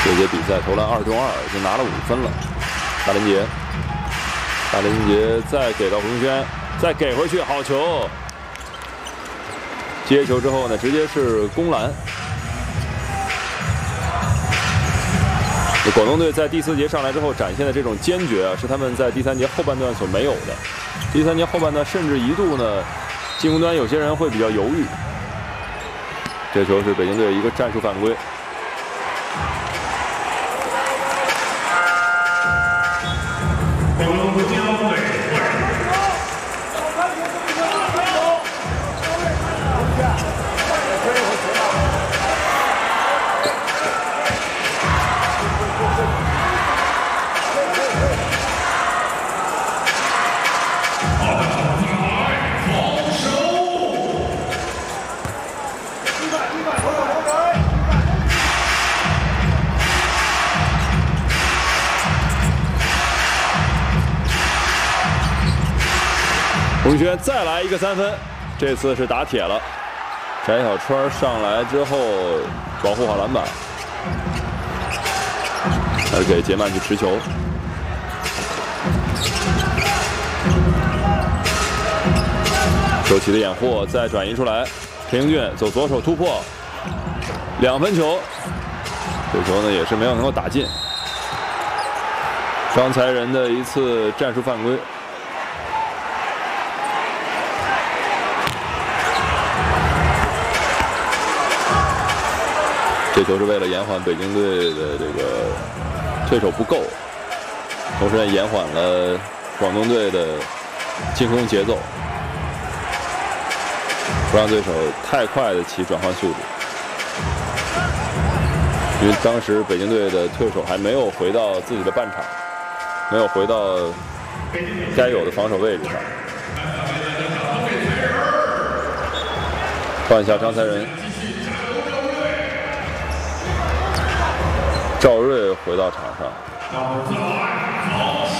这节比赛投篮2中2，已经拿了5分了。大林杰再给到胡宗轩，再给回去，好球！接球之后呢，直接是攻篮。广东队在第4节上来之后展现的这种坚决啊，是他们在第3节后半段所没有的。第3节后半段甚至一度呢，进攻端有些人会比较犹豫。这球是北京队一个战术犯规。洪轩再来一个3分，这次是打铁了。翟小川上来之后保护好篮板，还是给杰曼去持球。周琦的掩护，再转移出来，陈英俊走左手突破，2分球，这球呢也是没有能够打进。张才仁的一次战术犯规。这球是为了延缓北京队的这个退守不够，同时呢延缓了广东队的进攻节奏，不让对手太快的起转换速度。因为当时北京队的退守还没有回到自己的半场，没有回到该有的防守位置上。换下张才仁。赵睿回到场上，